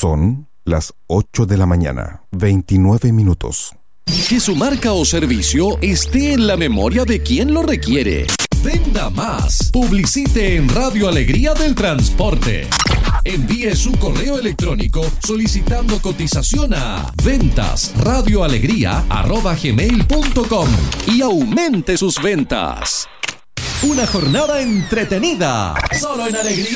Son las 8 de la mañana, 29 minutos. Que su marca o servicio esté en la memoria de quien lo requiere. Venda más. Publicite en Radio Alegría del Transporte. Envíe su correo electrónico solicitando cotización a ventasradioalegría@gmail.com y aumente sus ventas. Una jornada entretenida. Solo en Alegría.